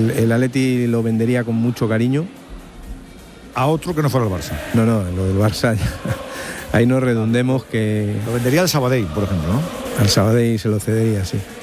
el Atleti lo vendería con mucho cariño. A otro que no fuera el Barça. No, lo del Barça ya, ahí no redundemos que... Lo vendería al Sabadell, por ejemplo, ¿no? Al Sabadell se lo cedería, sí.